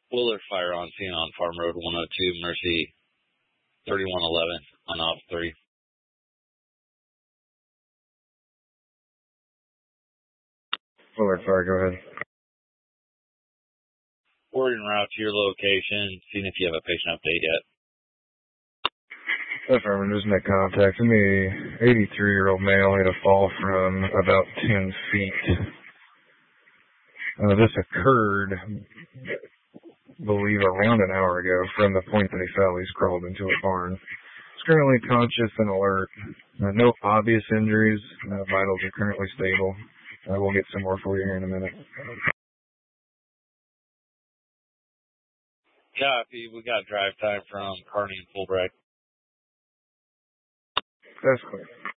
Wheeler fire on scene on Farm Road 102, Mercy 3111 on off 3. Wheeler fire, go ahead. We're en route to your location, seeing if you have a patient update yet. Affirmative, just make contact. Me, 83-year-old male, had a fall from about 10 feet. This occurred, I believe, around an hour ago from the point that he fell. He's crawled into a barn. He's currently conscious and alert. No obvious injuries. Vitals are currently stable. We'll get some more for you here in a minute. Copy. We got drive time from Kearney and Fulbright. That's clear.